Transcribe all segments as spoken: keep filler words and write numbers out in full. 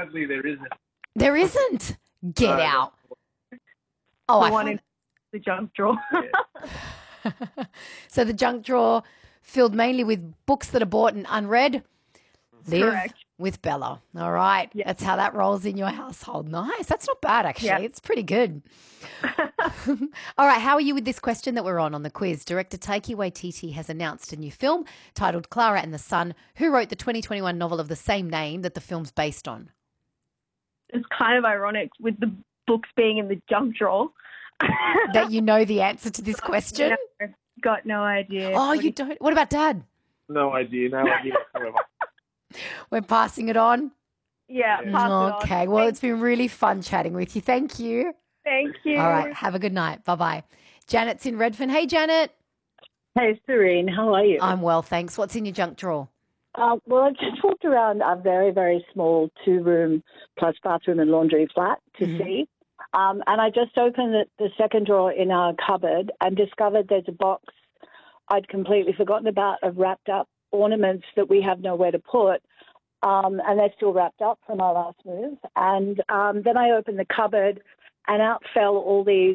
sadly, there isn't. There isn't? Get No, out. Oh, the I one find... in the junk drawer. So the junk drawer filled mainly with books that are bought and unread. Live Correct. with Bella. All right. Yeah. That's how that rolls in your household. Nice. That's not bad, actually. Yeah. It's pretty good. All right. How are you with this question that we're on on the quiz? Director Taika Waititi has announced a new film titled Clara and the Sun. Who wrote the twenty twenty-one novel of the same name that the film's based on? It's kind of ironic with the books being in the junk drawer. That you know the answer to this question? No, got no idea. Oh, you don't? What about Dad? No idea. No idea whatsoever. We're passing it on? Yeah, Yeah. pass it on. Okay. Well, it's been really fun chatting with you. Thank you. Thank you. All right. Have a good night. Bye-bye. Janet's in Redfern. Hey, Janet. Hey, Serene, how are you? I'm well, thanks. What's in your junk drawer? Uh, well, I just walked around a very, very small two-room plus bathroom and laundry flat to Mhm. see. Um, and I just opened the, the second drawer in our cupboard and discovered there's a box I'd completely forgotten about of wrapped up ornaments that we have nowhere to put. Um, and they're still wrapped up from our last move. And um, then I opened the cupboard and out fell all these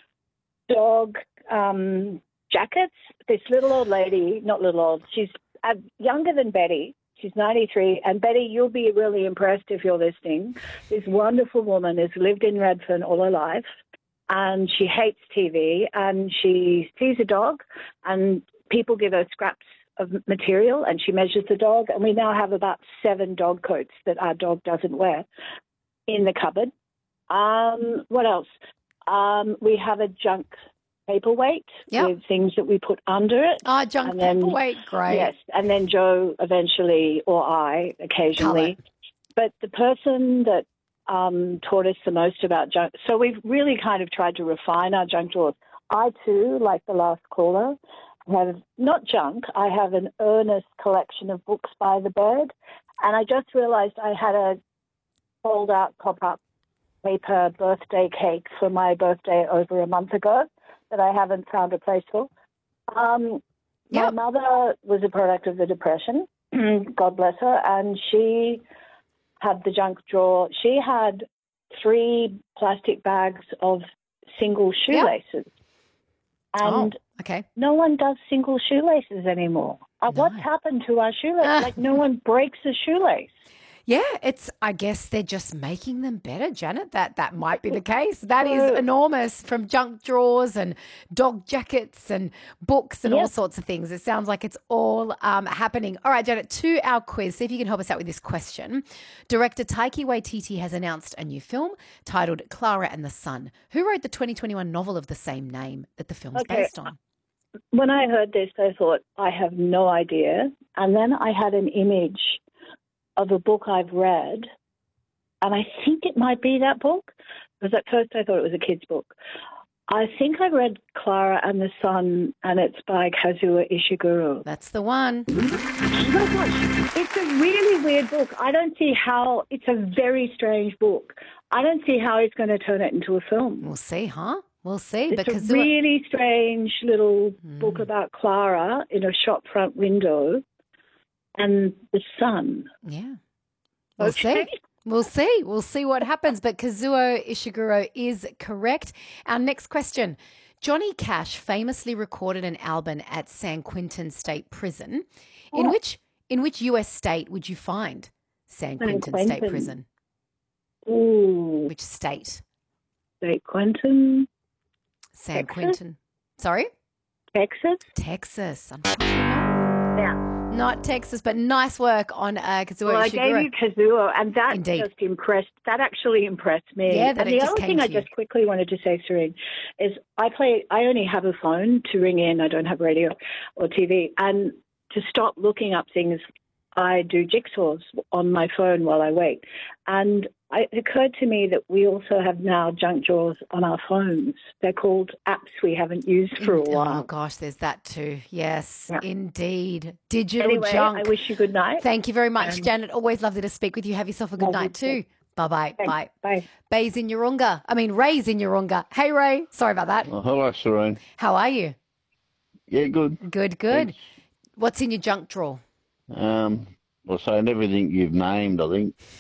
dog um, jackets. This little old lady, not little old, she's uh, younger than Betty. She's ninety-three. And Betty, you'll be really impressed if you're listening. This wonderful woman has lived in Redfern all her life. And she hates T V. And she sees a dog and people give her scraps of material and she measures the dog. And we now have about seven dog coats that our dog doesn't wear in the cupboard. Um, what else? Um, we have a junk paperweight Yep. with things that we put under it. Oh, junk And then- paperweight. Great. Yes, and then Joe eventually, or I occasionally. But the person that um, taught us the most about junk, so we've really kind of tried to refine our junk drawers. I too, like the last caller, have not junk. I have an earnest collection of books by the bed, and I just realised I had a fold-out pop-up paper birthday cake for my birthday over a month ago that I haven't found a place for. Um, Yep. My mother was a product of the Depression, God bless her, and she had the junk drawer. She had three plastic bags of single shoelaces. And oh, okay. no one does single shoelaces anymore. Uh, No. What's happened to our shoelaces? Like, no one breaks a shoelace. Yeah, it's. I guess they're just making them better, Janet. That that might be the case. That is So- enormous. From junk drawers and dog jackets and books and all Yep. sorts of things. It sounds like it's all um, happening. All right, Janet, to our quiz. See if you can help us out with this question. Director Taika Waititi has announced a new film titled Clara and the Sun. Who wrote the twenty twenty-one novel of the same name that the film's Okay. based on? When I heard this, I thought, I have no idea. And then I had an image of a book I've read, and I think it might be that book, because at first I thought it was a kid's book. I think I read Clara and the Sun, and it's by Kazuo Ishiguro. That's the one. Oh my gosh, it's a really weird book. I don't see how, it's a very strange book. I don't see how he's going to turn it into a film. We'll see, huh? We'll see. It's because a really strange little book about Clara in a shop front window and the sun. yeah, we'll Okay. see. We'll see. We'll see what happens. But Kazuo Ishiguro is correct. Our next question. Johnny Cash famously recorded an album at San Quentin State Prison. In Oh. which in which U S state would you find San San Quentin State Quentin. Prison? Ooh, Which state? St. Quentin, San Texas? Quentin. Sorry? Texas. Texas. Unfortunately, not. Yeah. Not Texas, but nice work on uh, Kazuo Well, I Ishiguro. gave you Kazuo, and that Indeed. just impressed. That actually impressed me. Yeah, that and it the just other came thing I to you. just quickly wanted to say, Serene, is I play. I only have a phone to ring in. I don't have radio or T V, and to stop looking up things, I do jigsaws on my phone while I wait. And I, it occurred to me that we also have now junk drawers on our phones. They're called apps we haven't used for a In- while. Oh, gosh, there's that too. Yes, Yeah. indeed. Digital Anyway, junk. I wish you good night. Thank you very much, Um, Janet. Always lovely to speak with you. Have yourself a good Love you night too. too. Bye-bye. Thanks. Bye. Bye. Bay's in Urunga. I mean, Ray's in Urunga. Hey, Ray. Sorry about that. Oh, hello, Serene. How are you? Yeah, good. Good, good. What's in your junk drawer? Um, well, saying everything you've named, I think.